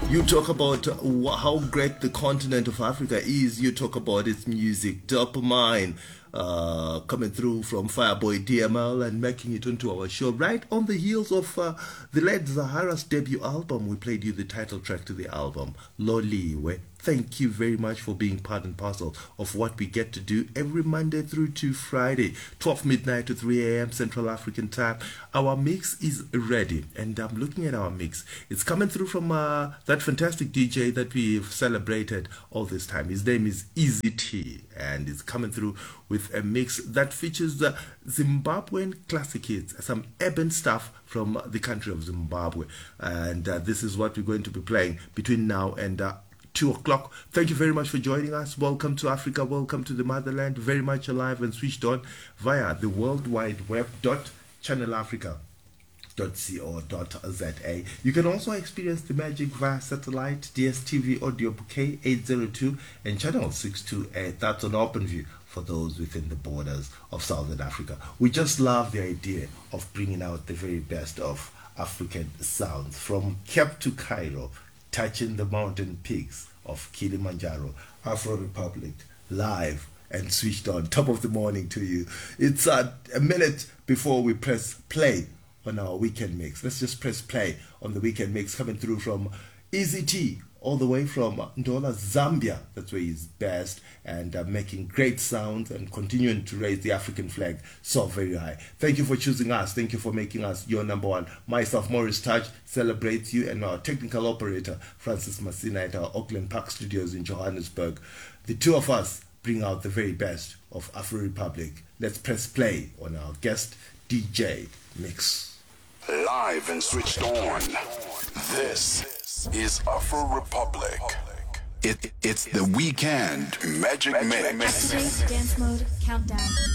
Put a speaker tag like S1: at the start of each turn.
S1: You talk about how great the continent of Africa is. You talk about its music, Dopamine, coming through from Fireboy DML and making it onto our show. Right on the heels of the late Zahara's debut album, we played you the title track to the album, Loliwe. Thank you very much for being part and parcel of what we get to do every Monday through to Friday, 12 midnight to 3 a.m. Central African time. Our mix is ready, and I'm looking at our mix. It's coming through from that fantastic DJ that we've celebrated all this time. His name is Easy T, and it's coming through with a mix that features the Zimbabwean classic hits, some urban stuff from the country of Zimbabwe. And this is what we're going to be playing between now and 2 o'clock. Thank you very much for joining us. Welcome to Africa. Welcome to the motherland. Very much alive and switched on via the World Wide Web .channelafrica.co.za. You can also experience the magic via satellite, DSTV audio bouquet 802 and channel 628. That's on OpenView for those within the borders of Southern Africa. We just love the idea of bringing out the very best of African sounds from Cape to Cairo, touching the mountain peaks of Kilimanjaro, Afro Republic, live and switched on. Top of the morning to you. It's a minute before we press play on our weekend mix. Let's just press play on the weekend mix coming through from Easy T, all the way from Ndola, Zambia. That's where he's best, and making great sounds and continuing to raise the African flag so very high. Thank you for choosing us. Thank you for making us your number one. Myself, Maurice Touch, celebrates you, and our technical operator, Francis Massina, at our Auckland Park Studios in Johannesburg. The two of us bring out the very best of Afro Republic. Let's press play on our guest DJ mix.
S2: Live and switched on. This is Afro Republic. It's the weekend magic mix.
S3: Activate dance mode countdown.